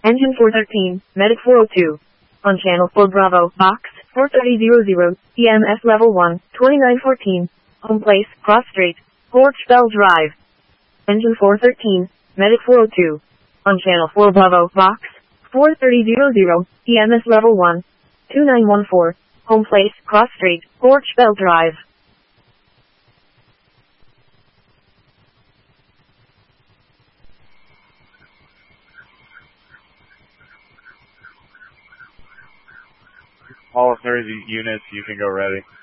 Engine 413, Medic 402. On channel 4 Bravo, box 43000, EMS level 1, 2914. Home place, Cross Street, Porch Bell Drive. Engine 413, Medic 402. On channel 4 Bravo, box 43000, EMS level 1, 2914. Home place, Cross Street, Porch Bell Drive. All authority units, you can go ready.